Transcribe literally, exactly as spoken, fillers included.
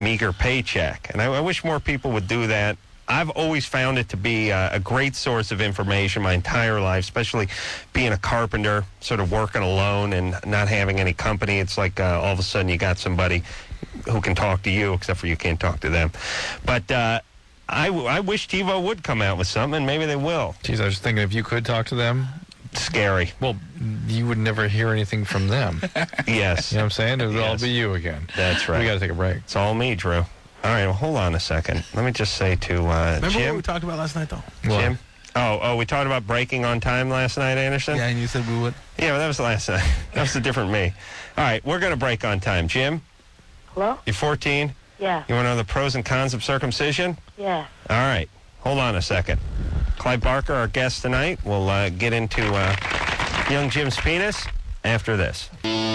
meager paycheck. And I, I wish more people would do that. I've always found it to be a, a great source of information my entire life, especially being a carpenter, sort of working alone and not having any company. It's like uh, all of a sudden you got somebody who can talk to you, except for you can't talk to them. But uh, I, I wish TiVo would come out with something, and maybe they will. Geez, I was thinking if you could talk to them. Scary. Well, you would never hear anything from them. Yes. You know what I'm saying? It would Yes. all be you again. That's right. We got to take a break. It's all me, Drew. All right, well, hold on a second. Let me just say to uh, Remember Jim. what we talked about last night, though? Jim? Oh, oh, we talked about breaking on time last night, Anderson? Yeah, and you said we would. Yeah, well, that was last night. That was a different me. All right, we're going to break on time. Jim? Hello? You're fourteen? Yeah. You want to know the pros and cons of circumcision? Yeah. All right, hold on a second. Clyde Barker, our guest tonight. We'll uh, get into uh, young Jim's penis after this.